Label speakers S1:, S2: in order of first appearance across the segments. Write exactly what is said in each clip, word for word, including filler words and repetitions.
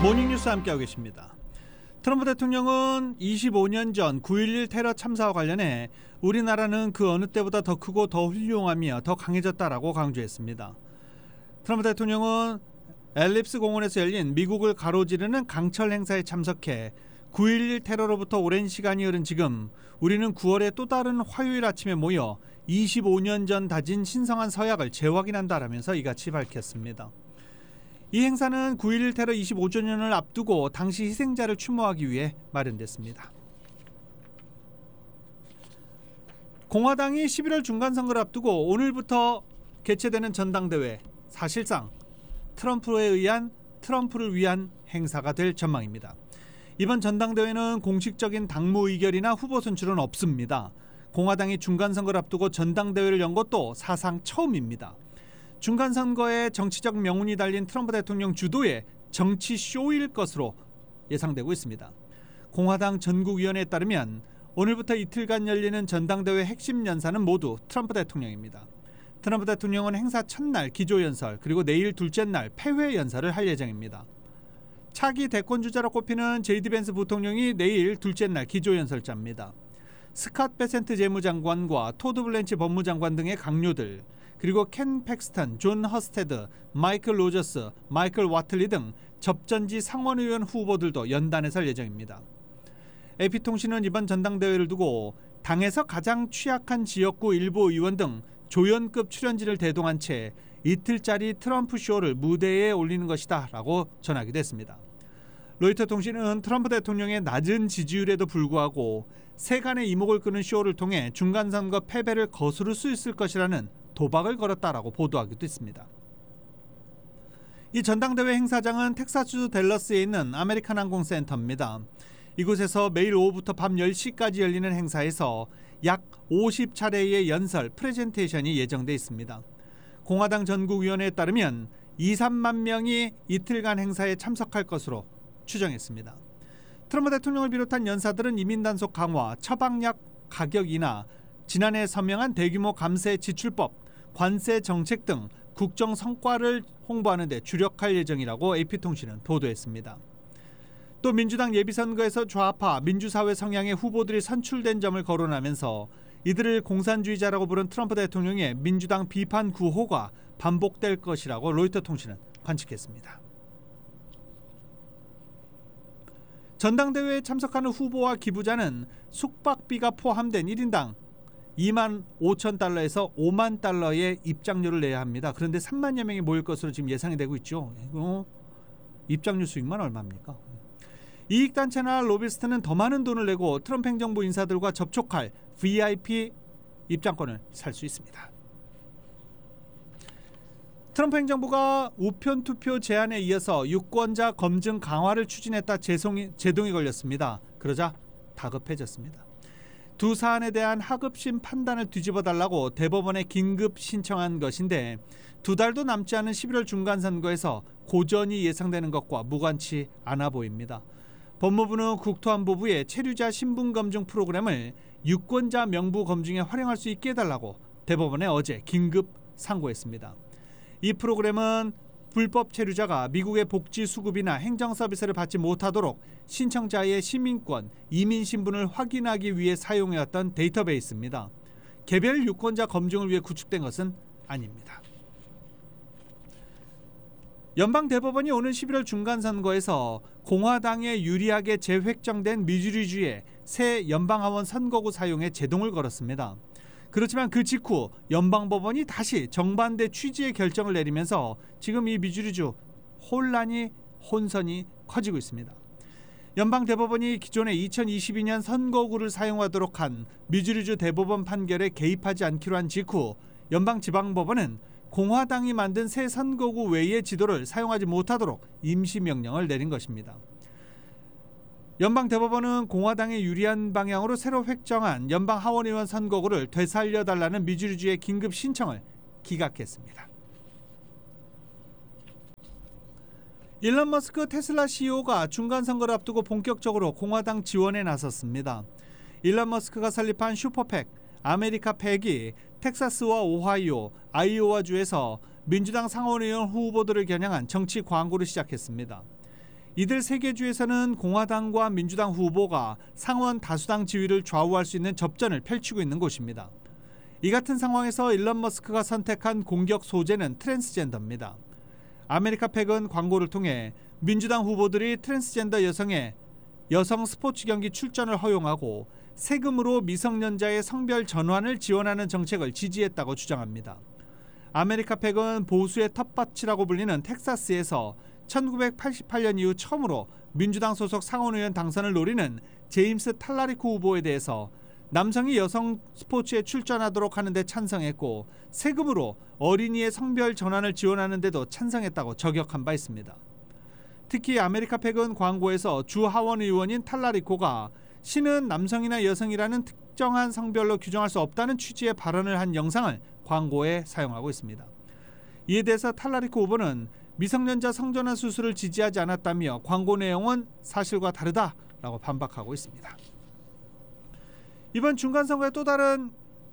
S1: 모닝뉴스 함께하고 계십니다. 트럼프 대통령은 이십오 년 전 구일일 테러 참사와 관련해 우리나라는 그 어느 때보다 더 크고 더 훌륭하며 더 강해졌다라고 강조했습니다. 트럼프 대통령은 앨립스 공원에서 열린 미국을 가로지르는 강철 행사에 참석해 구일일 테러로부터 오랜 시간이 흐른 지금 우리는 구월에 또 다른 화요일 아침에 모여 이십오 년 전 다진 신성한 서약을 재확인한다라면서 이같이 밝혔습니다. 이 행사는 구일일 테러 이십오 주년을 앞두고 당시 희생자를 추모하기 위해 마련됐습니다. 공화당이 십일월 중간선거를 앞두고 오늘부터 개최되는 전당대회, 사실상 트럼프에 의한 트럼프를 위한 행사가 될 전망입니다. 이번 전당대회는 공식적인 당무 의결이나 후보 선출은 없습니다. 공화당이 중간선거를 앞두고 전당대회를 연 것도 사상 처음입니다. 중간선거에 정치적 명운이 달린 트럼프 대통령 주도의 정치 쇼일 것으로 예상되고 있습니다. 공화당 전국위원회에 따르면 오늘부터 이틀간 열리는 전당대회 핵심 연사는 모두 트럼프 대통령입니다. 트럼프 대통령은 행사 첫날 기조연설, 그리고 내일 둘째 날 폐회 연설을 할 예정입니다. 차기 대권주자로 꼽히는 제이디 벤스 부통령이 내일 둘째 날 기조연설자입니다. 스캇 베센트 재무장관과 토드 블렌치 법무장관 등의 강요들, 그리고 켄 팩스턴, 존 허스테드, 마이클 로저스, 마이클 와틀리 등 접전지 상원의원 후보들도 연단에 설 예정입니다. 에이피통신은 이번 전당대회를 두고 당에서 가장 취약한 지역구 일부 의원 등 조연급 출연진을 대동한 채 이틀짜리 트럼프 쇼를 무대에 올리는 것이다 라고 전하기도 했습니다. 로이터 통신은 트럼프 대통령의 낮은 지지율에도 불구하고 세간의 이목을 끄는 쇼를 통해 중간선거 패배를 거스를 수 있을 것이라는 도박을 걸었다라고 보도하기도 했습니다. 이 전당대회 행사장은 텍사스주 댈러스에 있는 아메리칸 항공센터입니다. 이곳에서 매일 오후부터 밤 열 시까지 열리는 행사에서 약 오십 차례의 연설, 프레젠테이션이 예정돼 있습니다. 공화당 전국위원회에 따르면 이, 삼만 명이 이틀간 행사에 참석할 것으로 추정했습니다. 트럼프 대통령을 비롯한 연사들은 이민 단속 강화, 처방약 가격 인하, 지난해 서명한 대규모 감세 지출법, 관세 정책 등 국정 성과를 홍보하는 데 주력할 예정이라고 에이피통신은 보도했습니다. 또 민주당 예비선거에서 좌파 민주사회 성향의 후보들이 선출된 점을 거론하면서 이들을 공산주의자라고 부른 트럼프 대통령의 민주당 비판 구호가 반복될 것이라고 로이터 통신은 관측했습니다. 전당대회에 참석하는 후보와 기부자는 숙박비가 포함된 일 인당 이만 오천 달러에서 오만 달러의 입장료를 내야 합니다. 그런데 삼만여 명이 모일 것으로 지금 예상이 되고 있죠. 이거 입장료 수익만 얼마입니까? 이익단체나 로비스트는 더 많은 돈을 내고 트럼프 행정부 인사들과 접촉할 브이아이피 입장권을 살 수 있습니다. 트럼프 행정부가 우편 투표 제한에 이어서 유권자 검증 강화를 추진했다 제동이, 제동이 걸렸습니다. 그러자 다급해졌습니다. 두 사안에 대한 하급심 판단을 뒤집어달라고 대법원에 긴급 신청한 것인데 두 달도 남지 않은 십일월 중간선거에서 고전이 예상되는 것과 무관치 않아 보입니다. 법무부는 국토안보부의 체류자 신분검증 프로그램을 유권자 명부 검증에 활용할 수 있게 해달라고 대법원에 어제 긴급 상고했습니다. 이 프로그램은 불법 체류자가 미국의 복지 수급이나 행정 서비스를 받지 못하도록 신청자의 시민권, 이민 신분을 확인하기 위해 사용해왔던 데이터베이스입니다. 개별 유권자 검증을 위해 구축된 것은 아닙니다. 연방 대법원이 오는 십일월 중간선거에서 공화당에 유리하게 재획정된 미주리주의 새 연방하원 선거구 사용에 제동을 걸었습니다. 그렇지만 그 직후 연방법원이 다시 정반대 취지의 결정을 내리면서 지금 이 미주리주 혼란이 혼선이 커지고 있습니다. 연방대법원이 기존의 이천이십이 년 선거구를 사용하도록 한 미주리주 대법원 판결에 개입하지 않기로 한 직후 연방지방법원은 공화당이 만든 새 선거구 외의 지도를 사용하지 못하도록 임시명령을 내린 것입니다. 연방대법원은 공화당에 유리한 방향으로 새로 획정한 연방하원의원 선거구를 되살려달라는 미주리주의 긴급 신청을 기각했습니다. 일론 머스크 테슬라 씨이오가 중간선거를 앞두고 본격적으로 공화당 지원에 나섰습니다. 일론 머스크가 설립한 슈퍼팩, 아메리카 팩이 텍사스와 오하이오, 아이오와주에서 민주당 상원의원 후보들을 겨냥한 정치 광고를 시작했습니다. 이들 세 개 주에서는 공화당과 민주당 후보가 상원 다수당 지위를 좌우할 수 있는 접전을 펼치고 있는 곳입니다. 이 같은 상황에서 일론 머스크가 선택한 공격 소재는 트랜스젠더입니다. 아메리카팩은 광고를 통해 민주당 후보들이 트랜스젠더 여성의 여성 스포츠 경기 출전을 허용하고 세금으로 미성년자의 성별 전환을 지원하는 정책을 지지했다고 주장합니다. 아메리카팩은 보수의 텃밭이라고 불리는 텍사스에서 천구백팔십팔 년 이후 처음으로 민주당 소속 상원의원 당선을 노리는 제임스 탈라리코 후보에 대해서 남성이 여성 스포츠에 출전하도록 하는 데 찬성했고 세금으로 어린이의 성별 전환을 지원하는 데도 찬성했다고 저격한 바 있습니다. 특히 아메리카팩은 광고에서 주 하원 의원인 탈라리코가 신은 남성이나 여성이라는 특정한 성별로 규정할 수 없다는 취지의 발언을 한 영상을 광고에 사용하고 있습니다. 이에 대해서 탈라리코 후보는 미성년자 성전환 수술을 지지하지 않았다며 광고 내용은 사실과 다르다라고 반박하고 있습니다. 이번 중간선거의 또 다른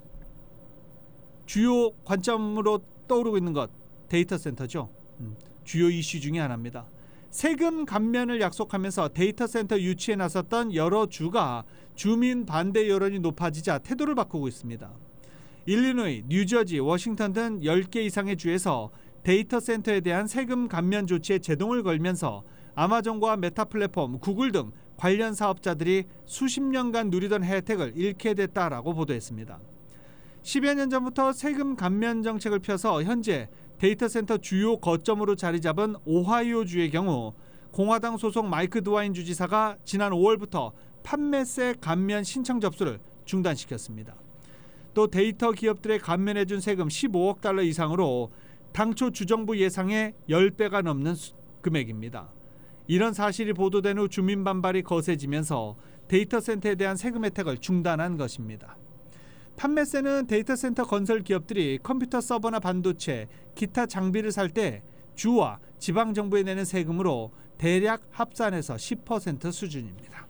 S1: 주요 관점으로 떠오르고 있는 것, 데이터 센터죠. 음, 주요 이슈 중에 하나입니다. 세금 감면을 약속하면서 데이터 센터 유치에 나섰던 여러 주가 주민 반대 여론이 높아지자 태도를 바꾸고 있습니다. 일리노이, 뉴저지, 워싱턴 등 열 개 이상의 주에서 데이터 센터에 대한 세금 감면 조치에 제동을 걸면서 아마존과 메타 플랫폼, 구글 등 관련 사업자들이 수십 년간 누리던 혜택을 잃게 됐다라고 보도했습니다. 십여 년 전부터 세금 감면 정책을 펴서 현재 데이터 센터 주요 거점으로 자리 잡은 오하이오주의 경우 공화당 소속 마이크 드와인 주지사가 지난 오월부터 판매세 감면 신청 접수를 중단시켰습니다. 또 데이터 기업들의 감면해준 세금 십오억 달러 이상으로 당초 주정부 예상의 십 배가 넘는 금액입니다. 이런 사실이 보도된 후 주민 반발이 거세지면서 데이터 센터에 대한 세금 혜택을 중단한 것입니다. 판매세는 데이터 센터 건설 기업들이 컴퓨터 서버나 반도체, 기타 장비를 살 때 주와 지방 정부에 내는 세금으로 대략 합산해서 십 퍼센트 수준입니다.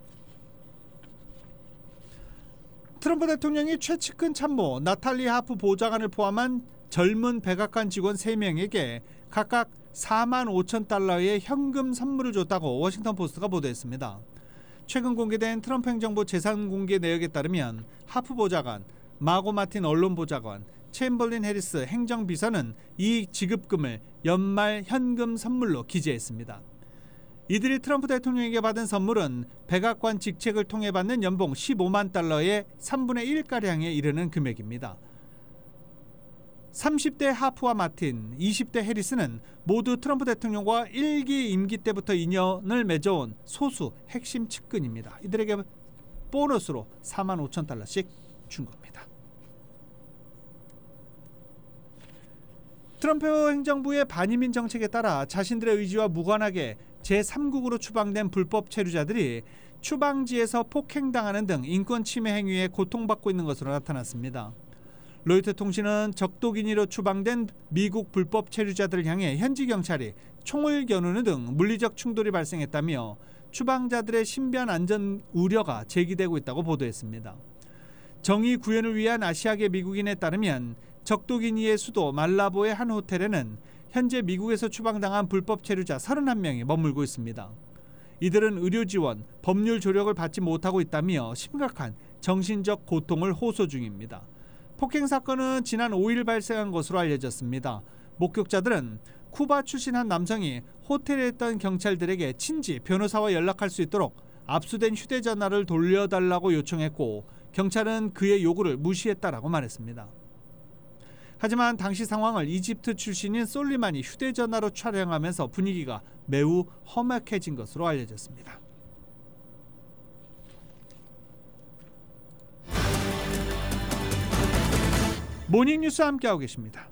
S1: 트럼프 대통령이 최측근 참모 나탈리 하프 보좌관을 포함한 젊은 백악관 직원 세 명에게 각각 사만 오천 달러의 현금 선물을 줬다고 워싱턴 포스트가 보도했습니다. 최근 공개된 트럼프 행정부 재산 공개 내역에 따르면 하프 보좌관, 마고 마틴 언론 보좌관, 챔벌린 해리스 행정비서는 이 지급금을 연말 현금 선물로 기재했습니다. 이들이 트럼프 대통령에게 받은 선물은 백악관 직책을 통해 받는 연봉 십오만 달러의 삼분의 일가량에 이르는 금액입니다. 삼십 대 하프와 마틴, 이십 대 해리스는 모두 트럼프 대통령과 일 기 임기 때부터 인연을 맺어온 소수 핵심 측근입니다. 이들에게 보너스로 사만 오천 달러씩 준 겁니다. 트럼프 행정부의 반이민 정책에 따라 자신들의 의지와 무관하게 제삼국으로 추방된 불법 체류자들이 추방지에서 폭행당하는 등 인권 침해 행위에 고통받고 있는 것으로 나타났습니다. 로이터 통신은 적도기니로 추방된 미국 불법 체류자들을 향해 현지 경찰이 총을 겨누는 등 물리적 충돌이 발생했다며 추방자들의 신변 안전 우려가 제기되고 있다고 보도했습니다. 정의 구현을 위한 아시아계 미국인에 따르면 적도기니의 수도 말라보의 한 호텔에는 현재 미국에서 추방당한 불법 체류자 서른한 명이 머물고 있습니다. 이들은 의료 지원, 법률 조력을 받지 못하고 있다며 심각한 정신적 고통을 호소 중입니다. 폭행 사건은 지난 오일 발생한 것으로 알려졌습니다. 목격자들은 쿠바 출신 한 남성이 호텔에 있던 경찰들에게 친지 변호사와 연락할 수 있도록 압수된 휴대전화를 돌려달라고 요청했고 경찰은 그의 요구를 무시했다라고 말했습니다. 하지만 당시 상황을 이집트 출신인 솔리만이 휴대전화로 촬영하면서 분위기가 매우 험악해진 것으로 알려졌습니다. 모닝뉴스와 함께하고 계십니다.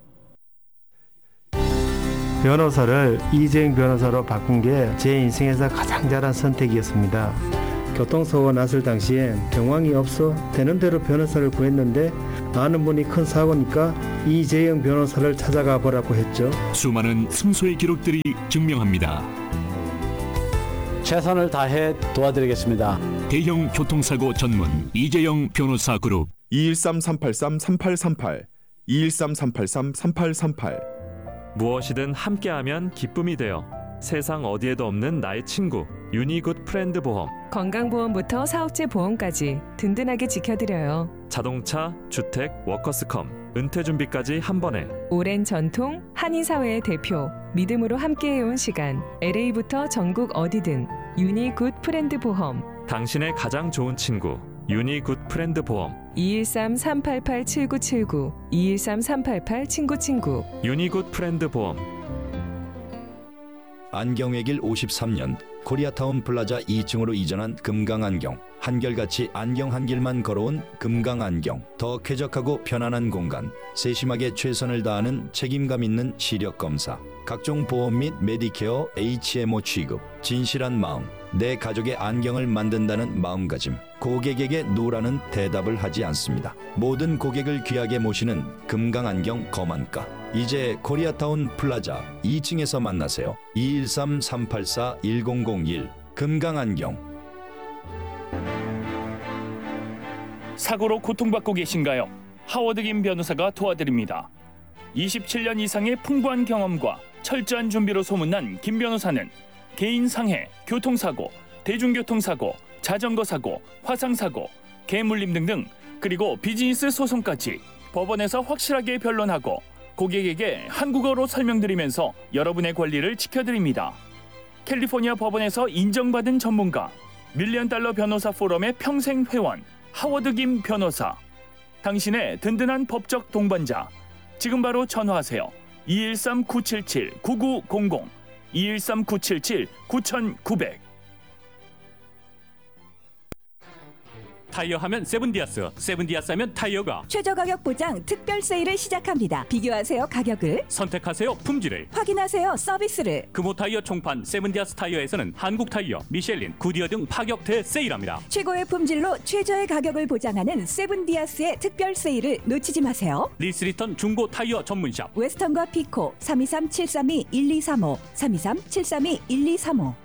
S2: 변호사를 이재용 변호사로 바꾼 게 제 인생에서 가장 잘한 선택이었습니다. 교통사고가 났을 당시엔 정황이 없어 되는 대로 변호사를 구했는데 아는 분이 큰 사고니까 이재용 변호사를 찾아가 보라고 했죠.
S3: 수많은 승소의 기록들이 증명합니다.
S4: 최선을 다해 도와드리겠습니다.
S3: 대형 교통사고 전문 이재용 변호사 그룹
S5: 이일삼 삼팔삼 삼팔삼팔 이일삼 삼팔삼 삼팔삼팔
S6: 무엇이든 함께하면 기쁨이 되어 세상 어디에도 없는 나의 친구 유니굿 프렌드 보험.
S7: 건강보험부터 사업체 보험까지 든든하게 지켜드려요.
S6: 자동차, 주택, 워커스컴, 은퇴준비까지 한 번에.
S7: 오랜 전통, 한인사회의 대표, 믿음으로 함께해온 시간. 엘에이부터 전국 어디든 유니굿 프렌드 보험.
S6: 당신의 가장 좋은 친구 유니굿 프렌드 보험.
S7: 이일삼 삼팔팔 칠구칠구 이일삼 삼팔팔 친구친구.
S6: 유니굿 프렌드 보험.
S8: 안경의 길 오십삼 년 코리아타운 플라자 이 층으로 이전한 금강안경. 한결같이 안경 한 길만 걸어온 금강안경. 더 쾌적하고 편안한 공간. 세심하게 최선을 다하는 책임감 있는 시력 검사. 각종 보험 및 메디케어 에이치엠오 취급. 진실한 마음. 내 가족의 안경을 만든다는 마음가짐. 고객에게 노라는 대답을 하지 않습니다. 모든 고객을 귀하게 모시는 금강안경 검안가. 이제 코리아타운 플라자 이 층에서 만나세요. 이일삼 삼팔사 일공공일 금강안경.
S9: 사고로 고통받고 계신가요? 하워드 김 변호사가 도와드립니다. 이십칠 년 이상의 풍부한 경험과 철저한 준비로 소문난 김 변호사는 개인 상해, 교통사고, 대중교통사고, 자전거 사고, 화상사고, 개물림 등등, 그리고 비즈니스 소송까지 법원에서 확실하게 변론하고 고객에게 한국어로 설명드리면서 여러분의 권리를 지켜드립니다. 캘리포니아 법원에서 인정받은 전문가, 밀리언 달러 변호사 포럼의 평생 회원 하워드 김 변호사. 당신의 든든한 법적 동반자. 지금 바로 전화하세요. 이일삼 구칠칠 구구공공 이일삼 구칠칠 구구공공.
S10: 타이어 하면 세븐디아스, 세븐디아스 하면 타이어가
S11: 최저 가격 보장 특별 세일을 시작합니다. 비교하세요 가격을,
S10: 선택하세요 품질을,
S11: 확인하세요 서비스를.
S10: 금호 타이어 총판 세븐디아스 타이어에서는 한국 타이어, 미셸린, 구디어 등 파격 대세일합니다.
S11: 최고의 품질로 최저의 가격을 보장하는 세븐디아스의 특별 세일을 놓치지 마세요.
S10: 리스리턴 중고 타이어 전문샵
S11: 웨스턴과 피코 삼이삼 칠삼이 일이삼오 삼이삼 칠삼이 일이삼오.